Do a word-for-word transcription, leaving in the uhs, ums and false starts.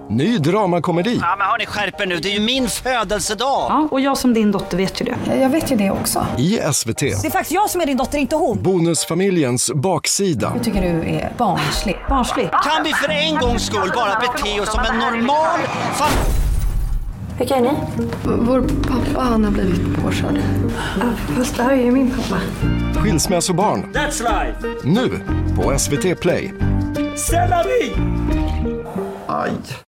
Ny dramakomedi. Ja, men hörni, skärper nu. Det är ju min födelsedag. Ja, och jag som din dotter vet ju det. Jag vet ju det också. I S V T. Det är faktiskt jag som är din dotter, inte hon. Bonusfamiljens baksida. Jag tycker du är barnslig. Barnslig. Kan vi för en gångs skull bara bete oss som en normal familj? Vilka är ni? Vår pappa, han har blivit påkörd. Fast det här är ju min pappa. Skilsmässobarn. That's life. Nu på S V T Play. Selleri! Aj.